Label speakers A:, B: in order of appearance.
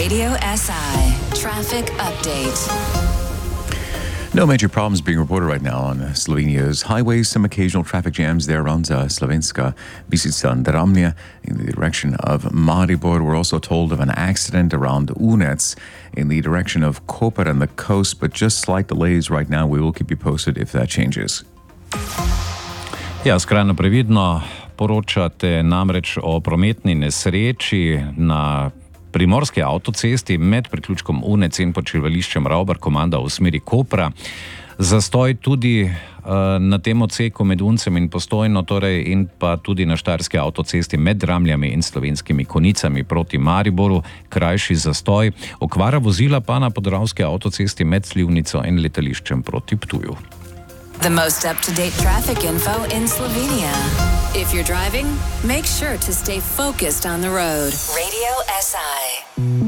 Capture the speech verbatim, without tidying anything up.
A: Radio S I Traffic Update.
B: No major problems being reported right now on Slovenia's highways. Some occasional traffic jams there around uh, Slovenska Bistrica and Dramlje in the direction of Maribor. We're also told of an accident around Unec in the direction of Koper and the coast, but just slight delays right now. We will keep you posted if that changes.
C: Ja, skrajno previdno poročate namreč o prometni nesreči na primorski avtocesti med priključkom Unec in počivališčem Ravbar komanda v smeri Kopra. Zastoj tudi uh, na tem odseku med Uncem in Postojno, torej in pa tudi na štajerski avtocesti med Dramljami in Slovenskimi Konicami proti Mariboru, krajši zastoj. Okvara vozila pa na podravski avtocesti med Slivnico in letališčem proti Ptuju.
A: The most up-to-date traffic info in Slovenia. If you're driving, make sure to stay focused on the road. Radio S I.